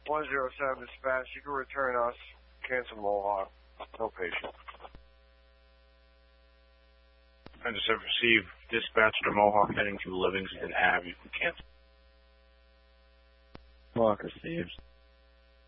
107 dispatch. You can return us. Cancel Mohawk. No patient. I just have received dispatch to Mohawk heading to Livingston Ave. You can cancel. Mohawk received.